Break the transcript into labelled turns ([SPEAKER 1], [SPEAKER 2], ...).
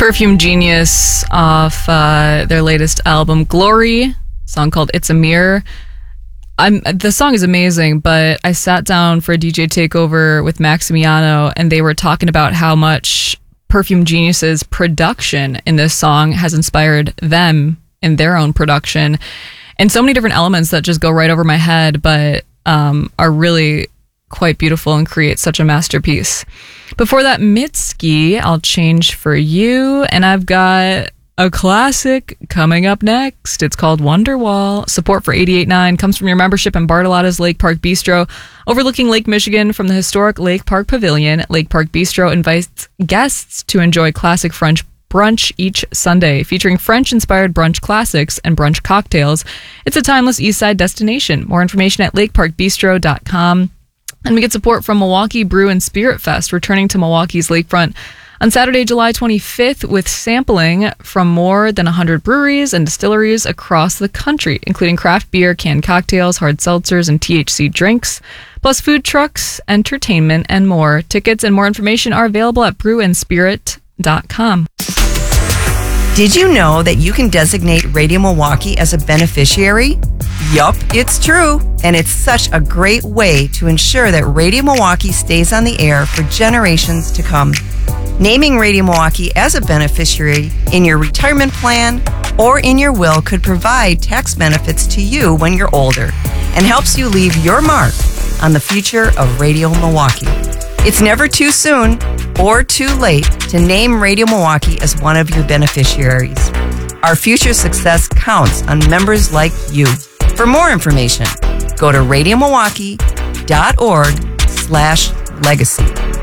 [SPEAKER 1] Perfume Genius off their latest album, Glory, a song called It's a Mirror. The song is amazing, but I sat down for a DJ takeover with Maximiano, and they were talking about how much Perfume Genius's production in this song has inspired them in their own production. And so many different elements that just go right over my head, but are really quite beautiful and create such a masterpiece. Before that, Mitski, I'll Change for You, and I've got a classic coming up next. It's called Wonderwall. Support for 88.9 comes from your membership in Bartolotta's Lake Park Bistro, overlooking Lake Michigan from the historic Lake Park Pavilion. Lake Park Bistro invites guests to enjoy classic French brunch each Sunday, featuring French-inspired brunch classics and brunch cocktails. It's a timeless Eastside destination. More information at lakeparkbistro.com. And we get support from Milwaukee Brew and Spirit Fest, returning to Milwaukee's lakefront on Saturday, July 25th, with sampling from more than 100 breweries and distilleries across the country, including craft beer, canned cocktails, hard seltzers, and THC drinks, plus food trucks, entertainment, and more. Tickets and more information are available at brewandspirit.com.
[SPEAKER 2] Did you know that you can designate Radio Milwaukee as a beneficiary? Yup, it's true. And it's such a great way to ensure that Radio Milwaukee stays on the air for generations to come. Naming Radio Milwaukee as a beneficiary in your retirement plan or in your will could provide tax benefits to you when you're older and helps you leave your mark on the future of Radio Milwaukee. It's never too soon or too late to name Radio Milwaukee as one of your beneficiaries. Our future success counts on members like you. For more information, go to radiomilwaukee.org/legacy.